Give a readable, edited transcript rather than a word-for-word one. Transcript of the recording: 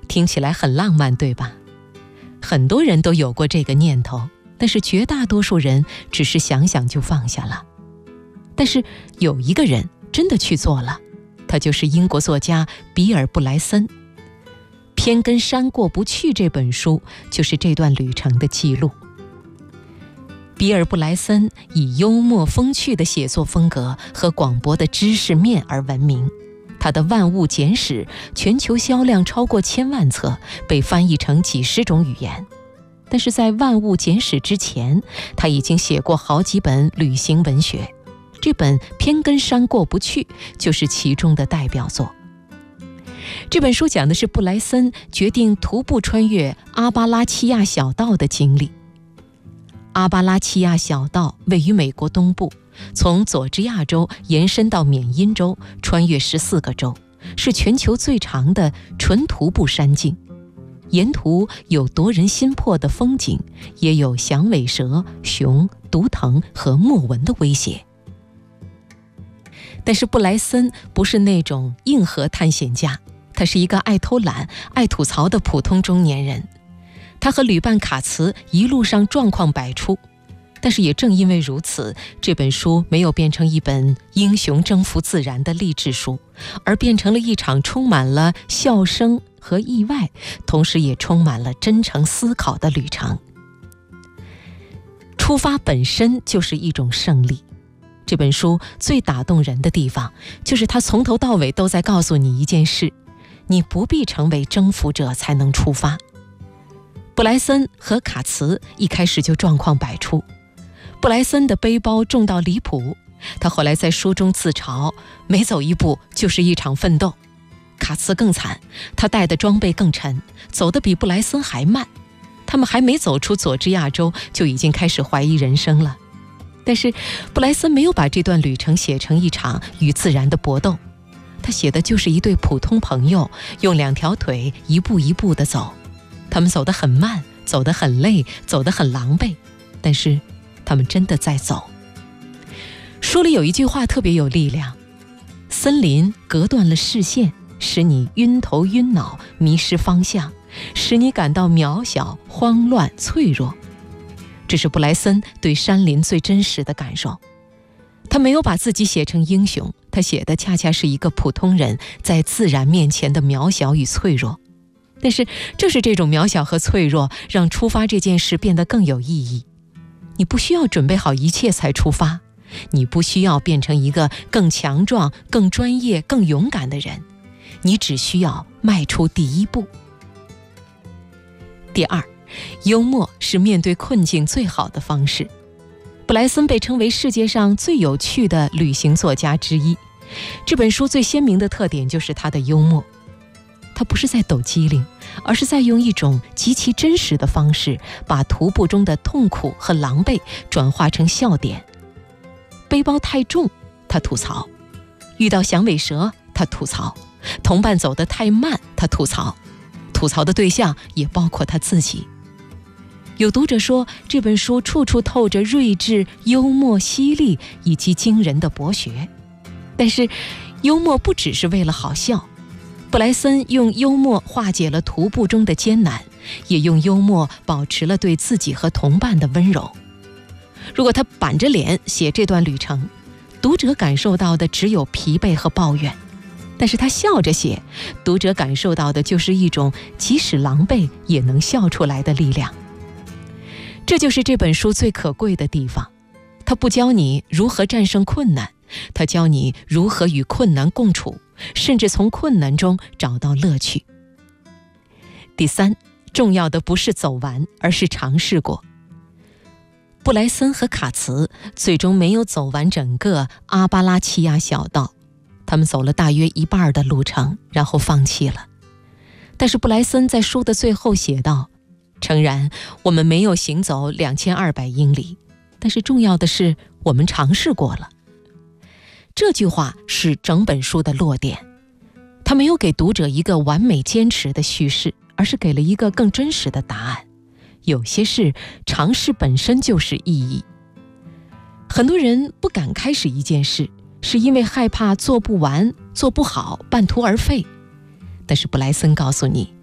听起来很浪漫，对吧？很多人都有过这个念头，但是绝大多数人只是想想就放下了。但是有一个人真的去做了，他就是英国作家比尔·布莱森。偏跟山过不去这本书就是这段旅程的记录。比尔·布莱森以幽默风趣的写作风格和广博的知识面而闻名，他的《万物简史》全球销量超过1000万册，被翻译成几十种语言。但是在《万物简史》之前，他已经写过好几本旅行文学，这本《偏跟山过不去》就是其中的代表作。这本书讲的是布莱森决定徒步穿越阿巴拉契亚小道的经历。阿巴拉契亚小道位于美国东部，从佐治亚州延伸到缅因州，穿越14个州，是全球最长的纯徒步山径。沿途有夺人心魄的风景，也有响尾蛇、熊、毒藤和莫蚊的威胁。但是布莱森不是那种硬核探险家，他是一个爱偷懒、爱吐槽的普通中年人。他和旅伴卡茨一路上状况百出，但是也正因为如此，这本书没有变成一本英雄征服自然的励志书，而变成了一场充满了笑声和意外，同时也充满了真诚思考的旅程。出发本身就是一种胜利。这本书最打动人的地方，就是它从头到尾都在告诉你一件事：你不必成为征服者才能出发。布莱森和卡茨一开始就状况百出。布莱森的背包重到离谱，他后来在书中自嘲，每走一步就是一场奋斗。卡茨更惨，他带的装备更沉，走得比布莱森还慢。他们还没走出佐治亚州，就已经开始怀疑人生了。但是布莱森没有把这段旅程写成一场与自然的搏斗，他写的就是一对普通朋友用2条腿一步一步地走。他们走得很慢，走得很累，走得很狼狈，但是他们真的在走。书里有一句话特别有力量：森林隔断了视线，使你晕头晕脑，迷失方向，使你感到渺小、慌乱、脆弱。这是布莱森对山林最真实的感受。他没有把自己写成英雄，他写的恰恰是一个普通人在自然面前的渺小与脆弱。但是正是这种渺小和脆弱，让出发这件事变得更有意义。你不需要准备好一切才出发，你不需要变成一个更强壮、更专业、更勇敢的人，你只需要迈出第一步。第二，幽默是面对困境最好的方式。布莱森被称为世界上最有趣的旅行作家之一。这本书最鲜明的特点就是他的幽默。他不是在抖机灵，而是在用一种极其真实的方式，把徒步中的痛苦和狼狈转化成笑点。背包太重，他吐槽；遇到响尾蛇，他吐槽；同伴走得太慢，他吐槽。吐槽的对象也包括他自己。有读者说，这本书处处透着睿智、幽默、犀利以及惊人的博学。但是幽默不只是为了好笑，布莱森用幽默化解了徒步中的艰难，也用幽默保持了对自己和同伴的温柔。如果他板着脸写这段旅程，读者感受到的只有疲惫和抱怨；但是他笑着写，读者感受到的就是一种即使狼狈也能笑出来的力量。这就是这本书最可贵的地方，它不教你如何战胜困难，它教你如何与困难共处，甚至从困难中找到乐趣。第三，重要的不是走完，而是尝试过。布莱森和卡茨最终没有走完整个阿巴拉契亚小道，他们走了大约一半的路程，然后放弃了。但是布莱森在书的最后写道：诚然，我们没有行走2200英里，但是重要的是我们尝试过了。这句话是整本书的落点，他没有给读者一个完美坚持的叙事，而是给了一个更真实的答案。有些事尝试本身就是意义。很多人不敢开始一件事，是因为害怕做不完、做不好、半途而废。但是布莱森告诉你，